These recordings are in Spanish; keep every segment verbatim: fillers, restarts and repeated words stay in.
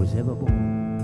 was ever born.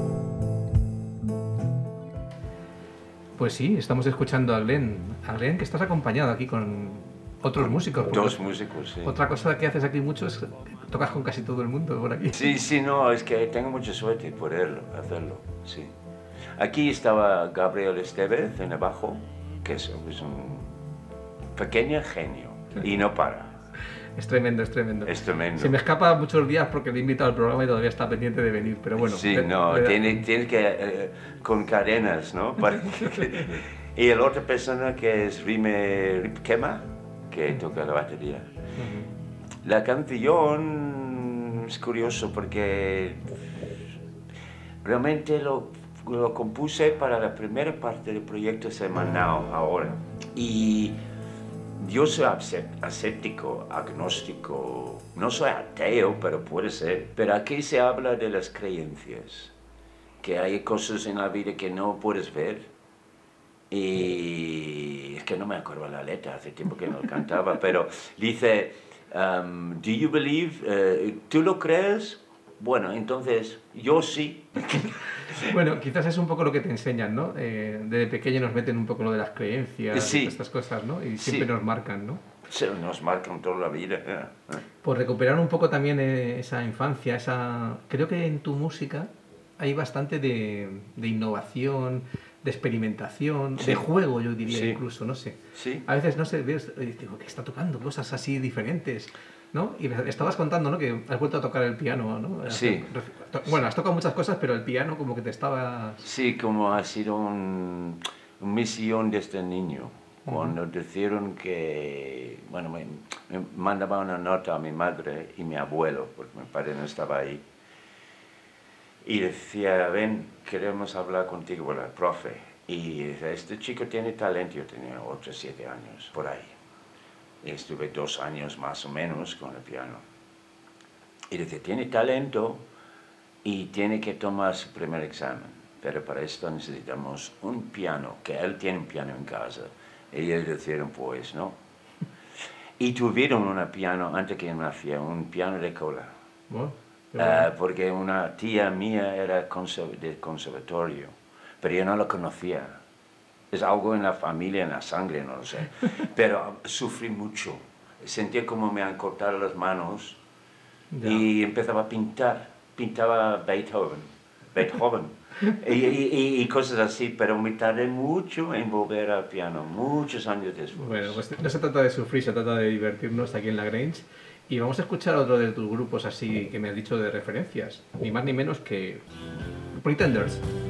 Pues sí, estamos escuchando a Glenn. A Glenn, que estás acompañado aquí con otros músicos. Dos músicos, sí. Otra cosa que haces aquí mucho es que tocas con casi todo el mundo por aquí. Sí, sí, no, es que tengo mucha suerte poder hacerlo, sí. Aquí estaba Gabriel Estevez en el bajo, que es, es un pequeño genio y no para. Es tremendo, es tremendo. Es tremendo. Se me escapa muchos días porque le he invitado al programa y todavía está pendiente de venir, pero bueno. Sí, le, no, le tiene, tiene que, eh, con cadenas, ¿no? Para que, y la otra persona que es Rime Ripkema, que toca la batería. Uh-huh. La canción es curioso porque realmente lo, lo compuse para la primera parte del proyecto semanal ahora. Y yo soy ascéptico, agnóstico, no soy ateo, pero puede ser. Pero aquí se habla de las creencias, que hay cosas en la vida que no puedes ver. Y es que no me acuerdo la letra, hace tiempo que no cantaba, pero dice, um, do you believe, uh, ¿tú lo crees? Bueno, entonces, yo sí. Bueno, quizás es un poco lo que te enseñan, ¿no? Eh, desde pequeño nos meten un poco lo de las creencias, sí. estas cosas, ¿no? Y siempre sí. nos marcan, ¿no? Sí, nos marcan toda la vida. Por recuperar un poco también eh, esa infancia, esa... Creo que en tu música hay bastante de, de innovación, de experimentación, sí. de juego, yo diría sí. incluso, no sé. Sí. A veces, no sé, ves, digo, que está tocando cosas así diferentes, ¿no? Y me estabas contando, ¿no? Que has vuelto a tocar el piano, ¿no? Sí. Bueno, has tocado muchas cosas, pero el piano como que te estaba... Sí, como ha sido un, una misión desde niño. Cuando uh-huh. dijeron que, bueno, me, me mandaba una nota a mi madre y mi abuelo, porque mi padre no estaba ahí. Y decía, ven, queremos hablar contigo, bueno, el profe. Y dice, este chico tiene talento. Yo tenía ocho o siete años, por ahí. Y estuve dos años más o menos con el piano. Y dice, tiene talento y tiene que tomar su primer examen. Pero para esto necesitamos un piano, que él tiene un piano en casa. Y ellos dijeron, pues, no. Y tuvieron un piano, antes que nacía, un piano de cola. Bueno. Uh, porque una tía mía era conserv- de conservatorio, pero yo no lo conocía. Es algo en la familia, en la sangre, no lo sé. Pero sufrí mucho. Sentía como me han cortado las manos yeah. y empezaba a pintar. Pintaba Beethoven, Beethoven y, y, y cosas así, pero me tardé mucho en volver al piano, muchos años después. Bueno, pues no se trata de sufrir, se trata de divertirnos aquí en La Grange. Y vamos a escuchar otro de tus grupos así que me has dicho de referencias, ni más ni menos que Pretenders.